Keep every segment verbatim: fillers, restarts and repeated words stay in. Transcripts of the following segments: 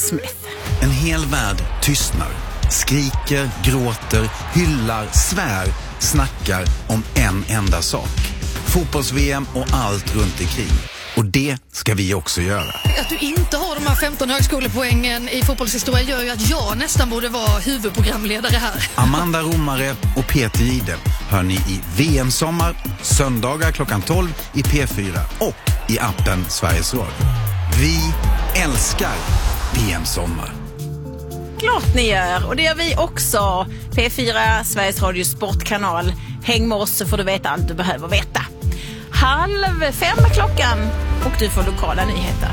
Smith. En hel värld tystnar, skriker, gråter, hyllar, svär, snackar om en enda sak. Fotbolls-V M och allt runt omkring. Och det ska vi också göra. Att du inte har de här femton högskolepoängen i fotbollshistoria gör ju att jag nästan borde vara huvudprogramledare här. Amanda Romare och Peter Jihde hör ni i V M-sommar, söndagar klockan tolv i P fyra och i appen Sveriges Radio. Vi älskar V M-sommar. Klart ni gör, och det gör vi också. P fyra, Sveriges Radio sportkanal. Häng med oss så får du veta allt du behöver veta. Halv fem klockan och du får lokala nyheter.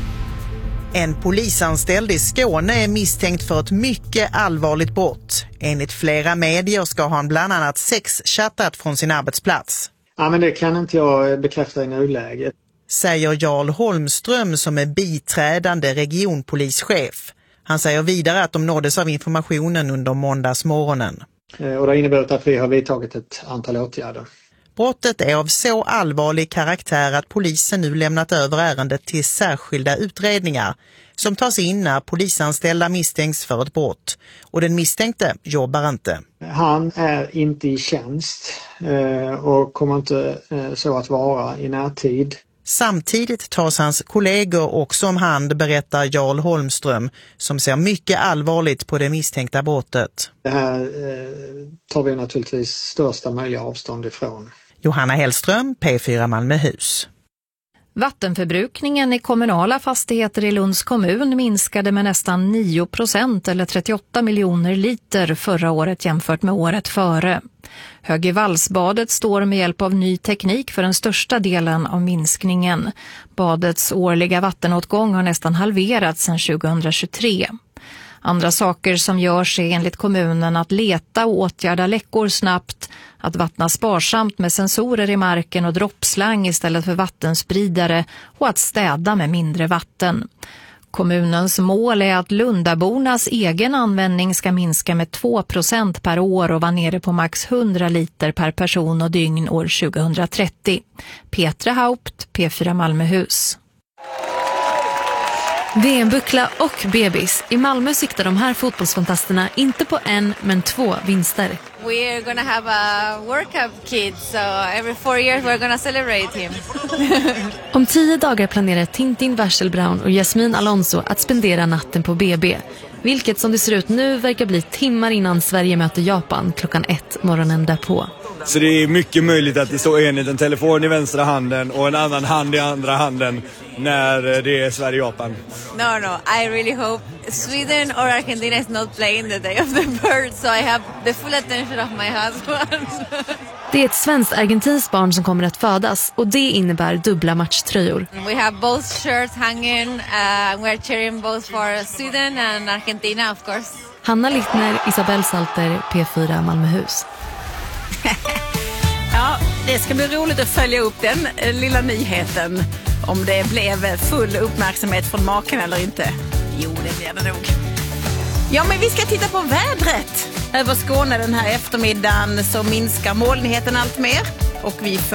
En polisanställd i Skåne är misstänkt för ett mycket allvarligt brott. Enligt flera medier ska han bland annat sexchattat från sin arbetsplats. Ja, men det kan inte jag bekräfta i nuläget. Säger Jarl Holmström som är biträdande regionpolischef. Han säger vidare att de nåddes av informationen under måndagsmorgonen. Och det innebär att vi har vidtagit ett antal åtgärder. Brottet är av så allvarlig karaktär att polisen nu lämnat över ärendet till särskilda utredningar som tas in när polisanställda misstänks för ett brott. Och den misstänkte jobbar inte. Han är inte i tjänst och kommer inte så att vara i närtid. Samtidigt tas hans kollegor också om hand, berättar Jarl Holmström, som ser mycket allvarligt på det misstänkta brottet. Det här eh, tar vi naturligtvis största möjliga avstånd ifrån. Johanna Hellström, P fyra Malmöhus. Vattenförbrukningen i kommunala fastigheter i Lunds kommun minskade med nästan nio procent eller trettioåtta miljoner liter förra året jämfört med året före. Högevallsbadet står med hjälp av ny teknik för den största delen av minskningen. Badets årliga vattenåtgång har nästan halverats sedan tjugohundratjugotre. Andra saker som görs är enligt kommunen att leta och åtgärda läckor snabbt, att vattna sparsamt med sensorer i marken och droppslang istället för vattenspridare och att städa med mindre vatten. Kommunens mål är att Lundabornas egen användning ska minska med två procent per år och vara nere på max hundra liter per person och dygn år tjugohundratrettio. Petra Haupt, P fyra Malmöhus. V M-buckla och bebis. I Malmö siktar de här fotbollsfantasterna inte på en, men två vinster. We're gonna have a World Cup kid, so every four years we're gonna celebrate him. Om tio dagar planerar Tintin Wasselbraun och Jasmin Alonso att spendera natten på B B. Vilket som det ser ut nu verkar bli timmar innan Sverige möter Japan klockan ett morgonen därpå. Så det är mycket möjligt att det står en en telefon i vänstra handen och en annan hand i andra handen när det är Sverige-Japan. No, no, I really hope Sweden or Argentina is not playing the day of the bird, so I have the full attention of my husband. Det är ett svenskt-argentinskt barn som kommer att födas och det innebär dubbla matchtröjor. We have both shirts hanging, uh, we're cheering both for Sweden and Argentina, of course. Hanna Littner, Isabel Salter, P fyra Malmöhus. Ja, det ska bli roligt att följa upp den eh, lilla nyheten. Om det blev full uppmärksamhet från maken eller inte. Jo, det blir det nog. Ja, men vi ska titta på vädret. Över Skåne den här eftermiddagen så minskar molnigheten allt mer. Och vi får